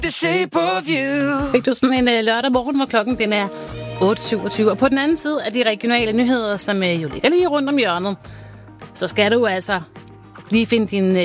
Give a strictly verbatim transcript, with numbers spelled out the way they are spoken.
the shape of you. Fik du sådan en uh, lørdag morgen, hvor klokken den er otte syvogtyve. Og på den anden side af de regionale nyheder, som uh, jo ligger lige rundt om hjørnet, så skal du altså lige finde din uh,